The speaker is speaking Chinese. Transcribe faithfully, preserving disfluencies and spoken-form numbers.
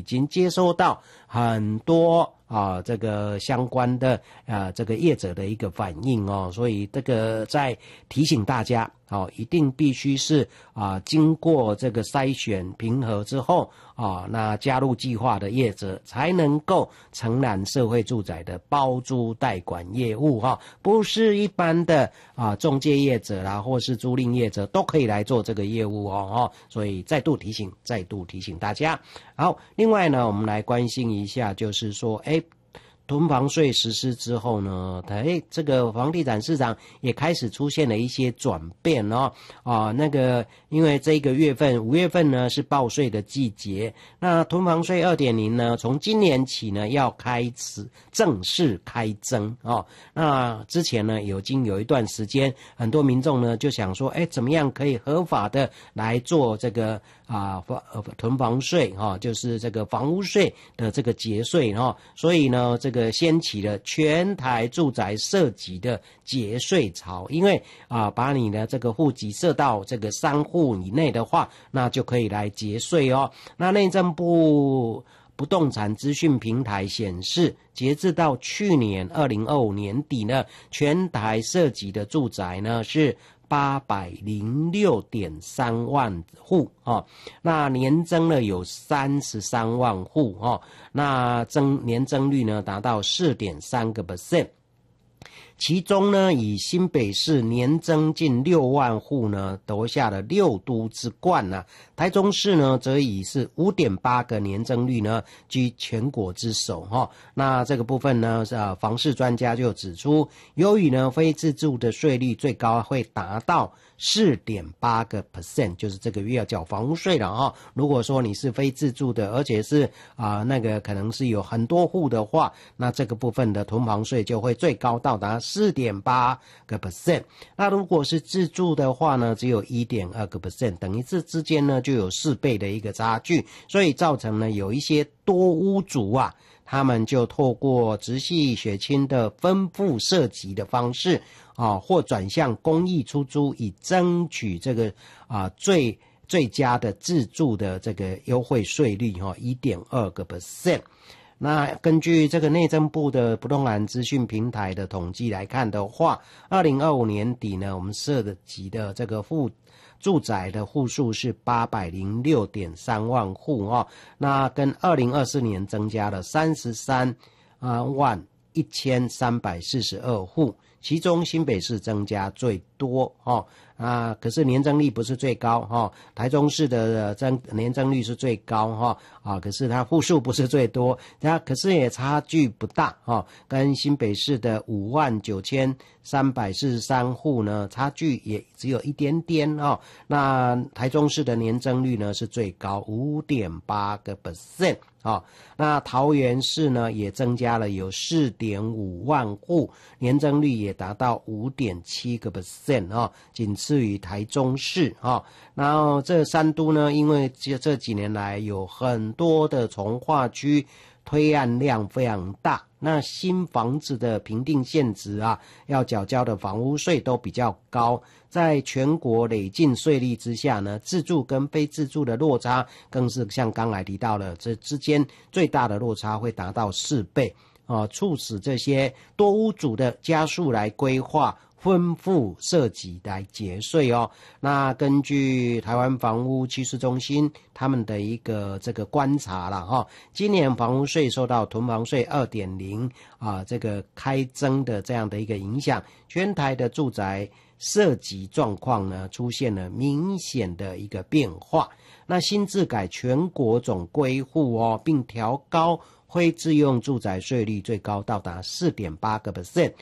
经接收到很多啊，这个相关的啊，这个业者的一个反应哦，所以这个在提醒大家哦，一定必须是啊，经过这个筛选评核之后啊，那加入计划的业者才能够承揽社会住宅的包租代管业务哈，不是一般的啊中介业者啦，或是租赁业者都可以来做这个业务哦哦，所以再度提醒，再度提醒大家。好，另外呢，我们来关心一下，就是说，哎。囤房税实施之后呢，哎，这个房地产市场也开始出现了一些转变哦。啊，那个因为这个月份五月份呢是报税的季节，那囤房税 二点零 呢，从今年起呢要开始正式开征哦。那之前呢，已经有一段时间，很多民众呢就想说，哎，怎么样可以合法的来做这个啊囤房税哈、哦，就是这个房屋税的这个节税哈、哦，所以呢，这个。掀起了全台住宅涉及的节税潮，因为啊，把你的这个户籍设到这个三户以内的话，那就可以来节税哦。那内政部不动产资讯平台显示，截至到去年二零二五年底呢，全台涉及的住宅呢是八百零六点三万户哦，那年增呢有三十三万户哦，那增年增率呢达到四点三个 percent。其中呢，以新北市年增近六万户呢，夺下了六都之冠呢、啊。台中市呢，则以是 五点八 个年增率呢，居全国之首哈、哦。那这个部分呢，呃，房市专家就指出，由于呢，非自住的税率最高会达到 四点八 个 percent， 就是这个月要缴房屋税了哈、哦。如果说你是非自住的，而且是啊、呃、那个可能是有很多户的话，那这个部分的囤房税就会最高到达 四点八 个 percent。那如果是自住的话呢，只有 一点二 个 percent， 等于这之间呢就有四倍的一个差距，所以造成呢有一些多屋主啊，他们就透过直系血亲的分户设籍的方式啊，或转向公益出租，以争取这个啊最最佳的自住的这个优惠税率哈 一点二 个 percent。那根据这个内政部的不动产资讯平台的统计来看的话，二零二五年底呢，我们涉及的这个户住宅的户数是 八百零六点三万户哦，那跟二零二四年增加了三十三万一千三百四十二户，其中新北市增加最多哦。啊，可是年增率不是最高哈、哦，台中市的增年增率是最高哈、哦、啊，可是它户数不是最多，它可是也差距不大哈、哦，跟新北市的五万九千三百四十三户呢，差距也只有一点点哦。那台中市的年增率呢是最高 五点八 个 percent 啊，那桃园市呢也增加了有 四点五万户，年增率也达到 五点七 个 percent 啊，仅次于台中市啊。然后这三都呢，因为这这几年来有很多的重划区推案量非常大，那新房子的评定现值啊，要缴交的房屋税都比较高，在全国累进税率之下呢，自住跟非自住的落差更是像刚才提到了，这之间最大的落差会达到四倍啊，促使这些多屋主的家数来规划分户设籍来节税哦。那根据台湾房屋趋势中心他们的一个这个观察啦哈，今年房屋税受到囤房税 二点零 啊这个开征的这样的一个影响，全台的住宅设籍状况呢出现了明显的一个变化。那新制改全国总归户哦，并调高非自用住宅税率最高到达 四点八 个 percent，